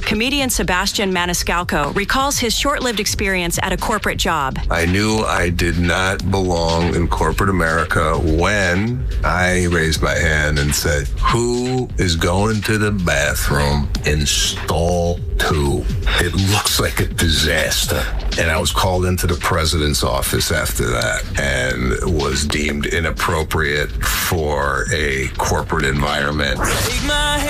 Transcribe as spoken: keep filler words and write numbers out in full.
comedian Sebastian Maniscalco recalls his short-lived experience at a corporate job. I knew I did not belong in corporate America when I raised my hand and said, "Who is going to the bathroom in stall two? It looks like a disaster." And I was called into the president's office after that and was deemed inappropriate for a corporate environment.